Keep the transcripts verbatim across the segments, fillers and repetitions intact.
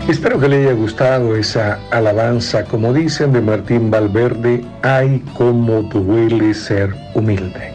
Espero que le haya gustado esa alabanza, como dicen, de Martín Valverde, ay, cómo duele ser humilde.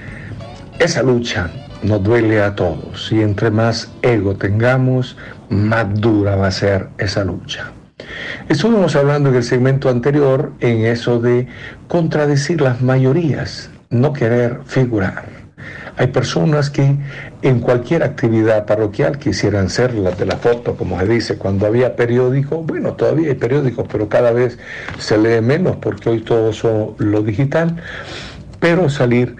Esa lucha nos duele a todos y entre más ego tengamos, más dura va a ser esa lucha. Estuvimos hablando en el segmento anterior en eso de contradecir las mayorías, no querer figurar. Hay personas que en cualquier actividad parroquial quisieran ser las de la foto, como se dice, cuando había periódico. Bueno, todavía hay periódicos, pero cada vez se lee menos porque hoy todo eso lo digital, pero salir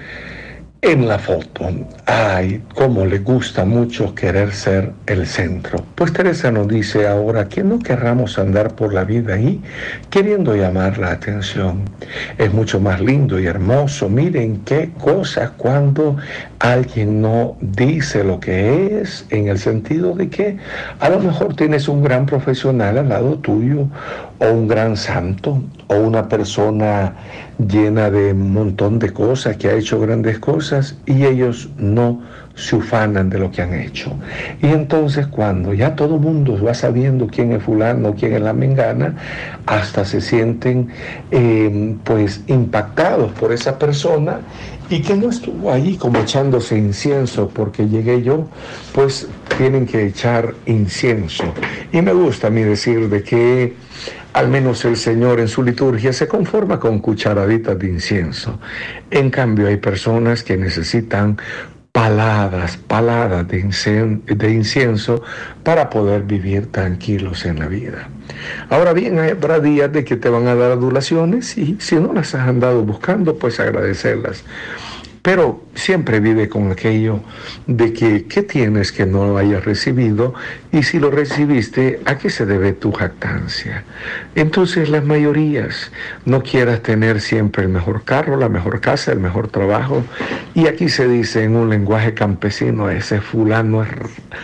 en la foto. Ay, cómo le gusta mucho querer ser el centro. Pues Teresa nos dice ahora que no querramos andar por la vida ahí queriendo llamar la atención. Es mucho más lindo y hermoso. Miren qué cosas cuando alguien no dice lo que es, en el sentido de que a lo mejor tienes un gran profesional al lado tuyo, o un gran santo, o una persona llena de un montón de cosas, que ha hecho grandes cosas, y ellos no se ufanan de lo que han hecho. Y entonces cuando ya todo el mundo va sabiendo quién es fulano, quién es la mengana, hasta se sienten eh, pues impactados por esa persona, y que no estuvo allí como echándose incienso porque llegué yo, pues tienen que echar incienso. Y me gusta a mí decir de que al menos el Señor en su liturgia se conforma con cucharaditas de incienso. En cambio hay personas que necesitan paladas, paladas de incienso, de incienso para poder vivir tranquilos en la vida. Ahora bien, habrá días de que te van a dar adulaciones y si no las has andado buscando, pues agradecerlas. Pero siempre vive con aquello de que ¿qué tienes que no lo hayas recibido? Y si lo recibiste, ¿a qué se debe tu jactancia? Entonces las mayorías, no quieras tener siempre el mejor carro, la mejor casa, el mejor trabajo. Y aquí se dice en un lenguaje campesino, ese fulano es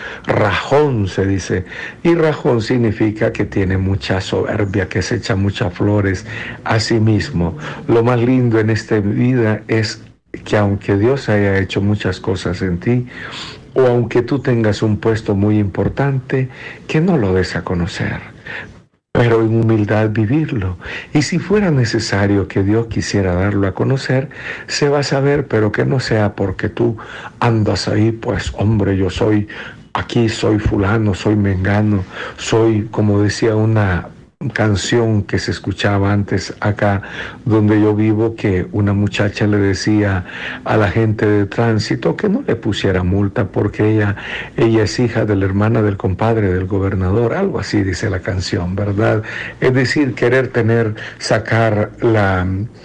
rajón, se dice. Y rajón significa que tiene mucha soberbia, que se echa muchas flores a sí mismo. Lo más lindo en esta vida es que aunque Dios haya hecho muchas cosas en ti, o aunque tú tengas un puesto muy importante, que no lo des a conocer, pero en humildad vivirlo. Y si fuera necesario que Dios quisiera darlo a conocer, se va a saber, pero que no sea porque tú andas ahí, pues hombre, yo soy, aquí soy fulano, soy mengano, soy, como decía una canción que se escuchaba antes acá donde yo vivo, que una muchacha le decía a la gente de tránsito que no le pusiera multa porque ella, ella es hija de la hermana del compadre del gobernador, algo así dice la canción, ¿verdad? Es decir, querer tener, sacar la...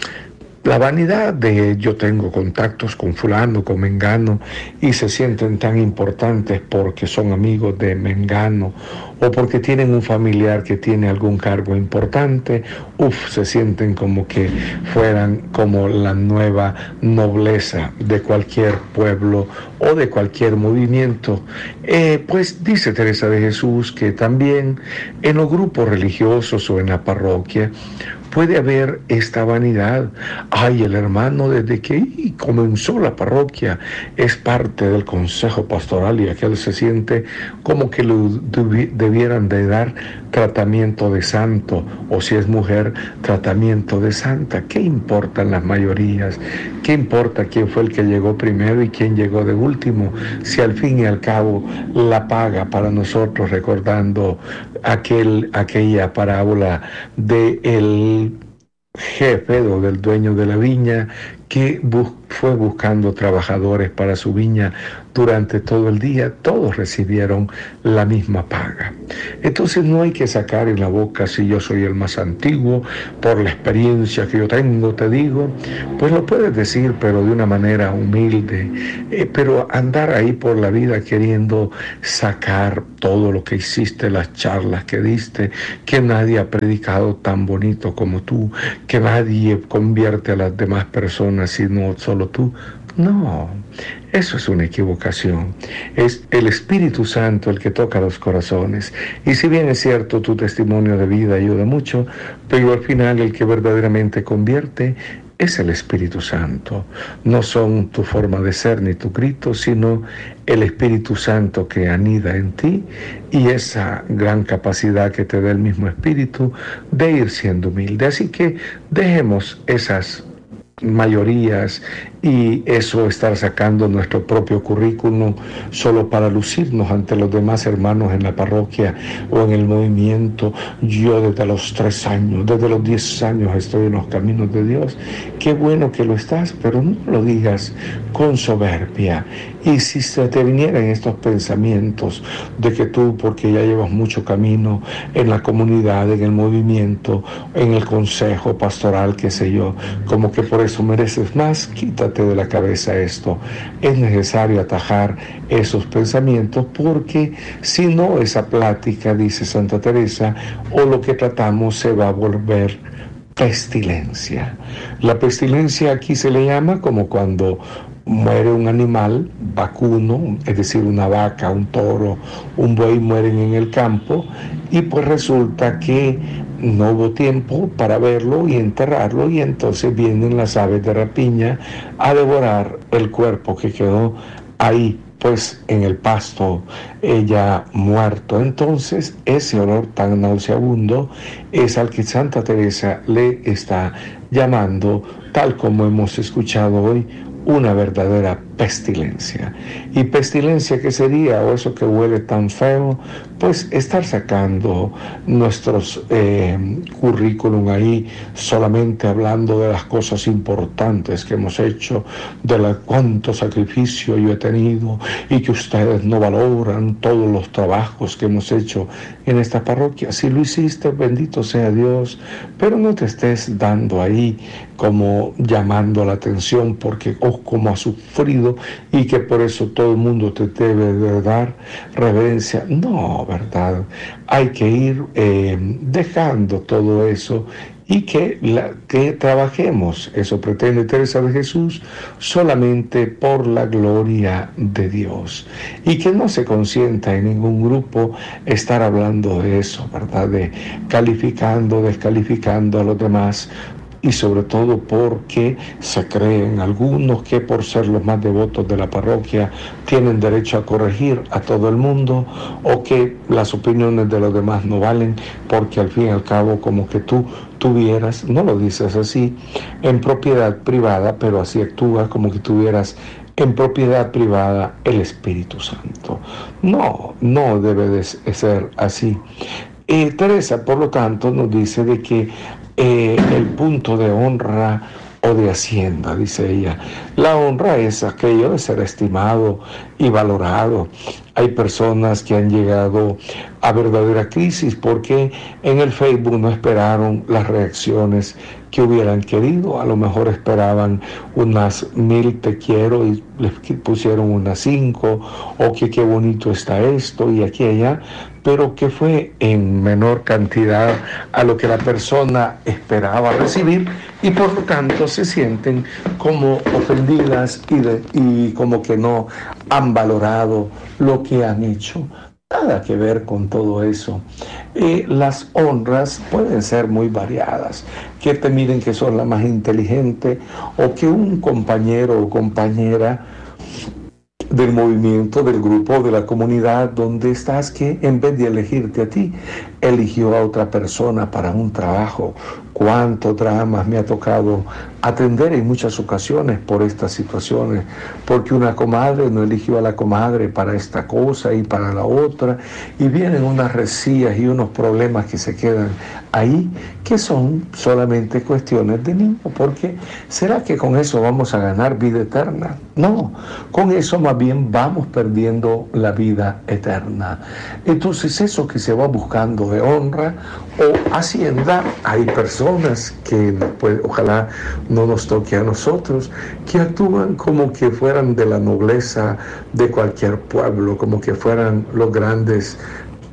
La vanidad de yo tengo contactos con fulano, con mengano, y se sienten tan importantes porque son amigos de mengano o porque tienen un familiar que tiene algún cargo importante. Uf, se sienten como que fueran como la nueva nobleza de cualquier pueblo o de cualquier movimiento. Eh, pues dice Teresa de Jesús que también en los grupos religiosos o en la parroquia puede haber esta vanidad. Ay, el hermano desde que comenzó la parroquia es parte del consejo pastoral y aquel se siente como que le debieran de dar tratamiento de santo, o si es mujer, tratamiento de santa. ¿Qué importan las mayorías? ¿Qué importa quién fue el que llegó primero y quién llegó de último? Si al fin y al cabo la paga para nosotros, recordando aquel, aquella parábola de el jefe o del dueño de la viña que bus- fue buscando trabajadores para su viña durante todo el día, todos recibieron la misma paga. Entonces no hay que sacar en la boca si yo soy el más antiguo, por la experiencia que yo tengo, te digo, pues lo puedes decir, pero de una manera humilde, eh, pero andar ahí por la vida queriendo sacar todo lo que hiciste, las charlas que diste, que nadie ha predicado tan bonito como tú, que nadie convierte a las demás personas sino solo tú. No, eso es una equivocación. Es el Espíritu Santo el que toca los corazones. Y si bien es cierto, tu testimonio de vida ayuda mucho, pero al final el que verdaderamente convierte es el Espíritu Santo. No son tu forma de ser ni tu grito, sino el Espíritu Santo que anida en ti y esa gran capacidad que te da el mismo Espíritu de ir siendo humilde. Así que dejemos esas mayorías y eso estar sacando nuestro propio currículum solo para lucirnos ante los demás hermanos en la parroquia o en el movimiento. Yo desde los tres años, desde los diez años estoy en los caminos de Dios. Qué bueno que lo estás, pero no lo digas con soberbia. Y si se te vinieran estos pensamientos de que tú, porque ya llevas mucho camino en la comunidad, en el movimiento, en el consejo pastoral, qué sé yo, como que por eso mereces más, quítate de la cabeza esto. Es necesario atajar esos pensamientos porque si no, esa plática, dice Santa Teresa, o lo que tratamos se va a volver pestilencia. La pestilencia aquí se le llama como cuando muere un animal vacuno, es decir, una vaca, un toro, un buey mueren en el campo y pues resulta que no hubo tiempo para verlo y enterrarlo y entonces vienen las aves de rapiña a devorar el cuerpo que quedó ahí pues en el pasto ella muerto. Entonces ese olor tan nauseabundo es al que Santa Teresa le está llamando, tal como hemos escuchado hoy, una verdadera pestilencia. ¿Y pestilencia qué sería? O eso que huele tan feo, pues estar sacando nuestros eh, currículum ahí, solamente hablando de las cosas importantes que hemos hecho, de la, cuánto sacrificio yo he tenido y que ustedes no valoran todos los trabajos que hemos hecho en esta parroquia. Si lo hiciste, bendito sea Dios, pero no te estés dando ahí como llamando la atención porque oh, como has sufrido y que por eso todo el mundo te debe de dar reverencia. No, ¿verdad? Hay que ir eh, dejando todo eso y que, la, que trabajemos, eso pretende Teresa de Jesús, solamente por la gloria de Dios. Y que no se consienta en ningún grupo estar hablando de eso, ¿verdad? De calificando, descalificando a los demás, y sobre todo porque se creen algunos que por ser los más devotos de la parroquia tienen derecho a corregir a todo el mundo, o que las opiniones de los demás no valen porque al fin y al cabo como que tú tuvieras, no lo dices así, en propiedad privada, pero así actúas como que tuvieras en propiedad privada el Espíritu Santo. No, no debe de ser así. Eh, Teresa, por lo tanto, nos dice de que eh, el punto de honra o de hacienda, dice ella, la honra es aquello de ser estimado y valorado. Hay personas que han llegado a verdadera crisis porque en el Facebook no esperaron las reacciones que hubieran querido. A lo mejor esperaban unas mil te quiero y les pusieron unas cinco, o que qué bonito está esto y aquí y allá, pero que fue en menor cantidad a lo que la persona esperaba recibir y por lo tanto se sienten como ofendidas y, de, y como que no han valorado lo que han hecho. Nada que ver con todo eso. Eh, las honras pueden ser muy variadas. Que te miren que sos la más inteligente, o que un compañero o compañera del movimiento, del grupo, de la comunidad donde estás, que en vez de elegirte a ti, eligió a otra persona para un trabajo. Cuántos dramas me ha tocado atender en muchas ocasiones por estas situaciones, porque una comadre no eligió a la comadre para esta cosa y para la otra, y vienen unas rencillas y unos problemas que se quedan ahí, que son solamente cuestiones de niño, porque ¿será que con eso vamos a ganar vida eterna? No, con eso más bien vamos perdiendo la vida eterna. Entonces eso que se va buscando de honra o hacienda, hay personas que pues, ojalá no nos toque a nosotros, que actúan como que fueran de la nobleza de cualquier pueblo, como que fueran los grandes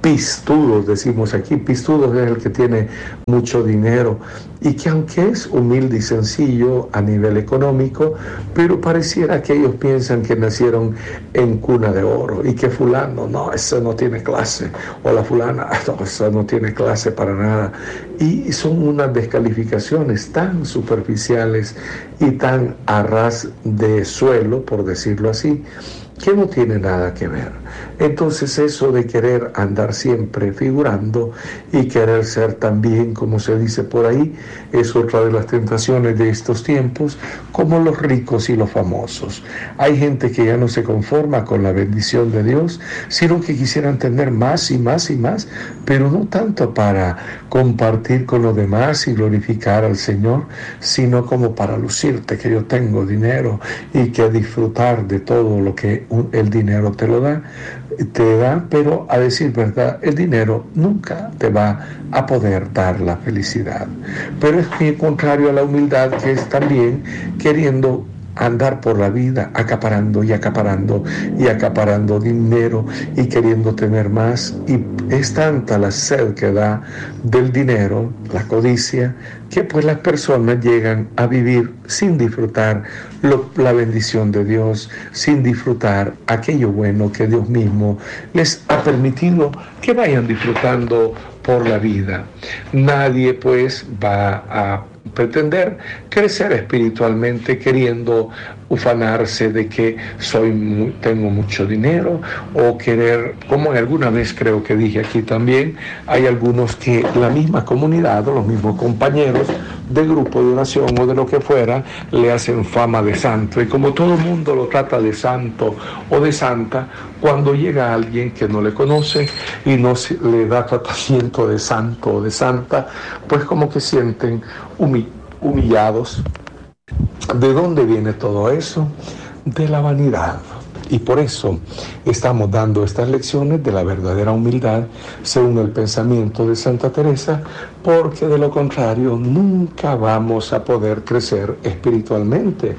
pistudos, decimos aquí, pistudos es el que tiene mucho dinero y que aunque es humilde y sencillo a nivel económico, pero pareciera que ellos piensan que nacieron en cuna de oro y que fulano, no, ese no tiene clase, o la fulana, no, esa no tiene clase para nada. Y son unas descalificaciones tan superficiales y tan a ras de suelo, por decirlo así, que no tiene nada que ver. Entonces eso de querer andar siempre figurando y querer ser también, como se dice por ahí, es otra de las tentaciones de estos tiempos, como los ricos y los famosos. Hay gente que ya no se conforma con la bendición de Dios, sino que quisieran tener más y más y más, pero no tanto para compartir con los demás y glorificar al Señor, sino como para lucirte que yo tengo dinero y que disfrutar de todo lo que el dinero te lo da, te da, pero a decir verdad, el dinero nunca te va a poder dar la felicidad. Pero es que contrario a la humildad, que es también queriendo andar por la vida acaparando y acaparando y acaparando dinero y queriendo tener más, y es tanta la sed que da del dinero, la codicia, que pues las personas llegan a vivir sin disfrutar lo, la bendición de Dios, sin disfrutar aquello bueno que Dios mismo les ha permitido que vayan disfrutando por la vida. Nadie pues va a pretender crecer espiritualmente queriendo ufanarse de que soy tengo mucho dinero, o querer, como alguna vez creo que dije aquí también, hay algunos que la misma comunidad o los mismos compañeros de grupo de oración o de lo que fuera le hacen fama de santo, y como todo el mundo lo trata de santo o de santa, cuando llega alguien que no le conoce y no se, le da tratamiento de santo o de santa, pues como que sienten humillados. ¿De dónde viene todo eso? De la vanidad. Y por eso estamos dando estas lecciones de la verdadera humildad según el pensamiento de Santa Teresa, porque de lo contrario nunca vamos a poder crecer espiritualmente.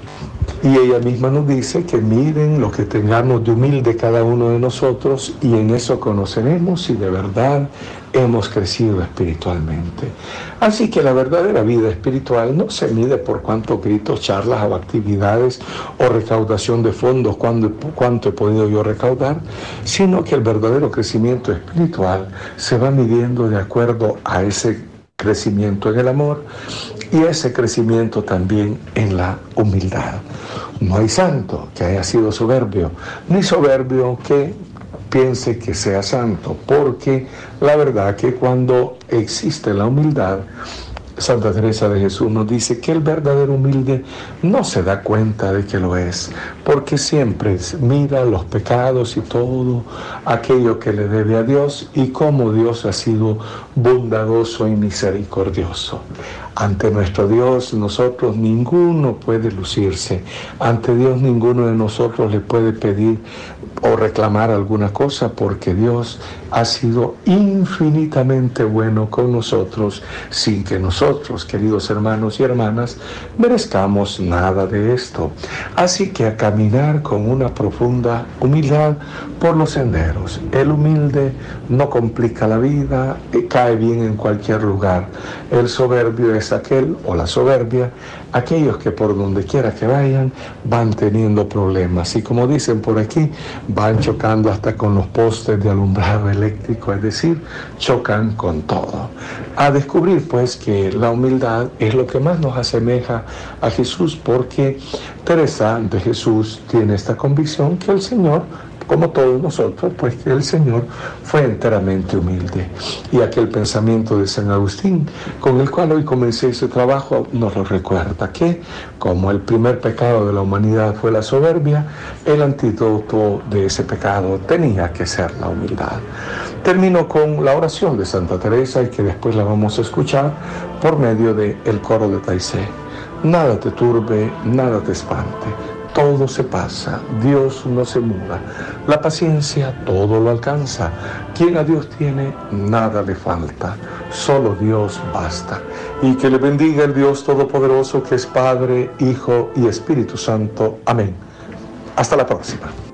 Y ella misma nos dice que miren lo que tengamos de humilde cada uno de nosotros, y en eso conoceremos si de verdad hemos crecido espiritualmente. Así que la verdadera vida espiritual no se mide por cuántos gritos, charlas o actividades o recaudación de fondos, cuánto, cuánto he podido yo recaudar, sino que el verdadero crecimiento espiritual se va midiendo de acuerdo a ese crecimiento en el amor y ese crecimiento también en la humildad. No hay santo que haya sido soberbio, ni soberbio que piense que sea santo, porque la verdad que cuando existe la humildad, Santa Teresa de Jesús nos dice que el verdadero humilde no se da cuenta de que lo es, porque siempre mira los pecados y todo aquello que le debe a Dios y cómo Dios ha sido bondadoso y misericordioso. Ante nuestro Dios, nosotros ninguno puede lucirse. Ante Dios ninguno de nosotros le puede pedir o reclamar alguna cosa, porque Dios ha sido infinitamente bueno con nosotros, sin que nosotros, queridos hermanos y hermanas, merezcamos nada de esto. Así que a caminar con una profunda humildad por los senderos. El humilde no complica la vida, cae bien en cualquier lugar. El soberbio es aquel, o la soberbia, aquellos que por donde quiera que vayan van teniendo problemas, y como dicen por aquí, van chocando hasta con los postes de alumbrado eléctrico, es decir, chocan con todo. A descubrir pues que la humildad es lo que más nos asemeja a Jesús, porque Teresa de Jesús tiene esta convicción que el Señor, como todos nosotros, pues que el Señor fue enteramente humilde. Y aquel pensamiento de San Agustín, con el cual hoy comencé ese trabajo, nos lo recuerda, que como el primer pecado de la humanidad fue la soberbia, el antídoto de ese pecado tenía que ser la humildad. Termino con la oración de Santa Teresa, y que después la vamos a escuchar por medio del coro de Taizé. Nada te turbe, nada te espante. Todo se pasa, Dios no se muda, la paciencia todo lo alcanza, quien a Dios tiene, nada le falta, solo Dios basta. Y que le bendiga el Dios Todopoderoso, que es Padre, Hijo y Espíritu Santo. Amén. Hasta la próxima.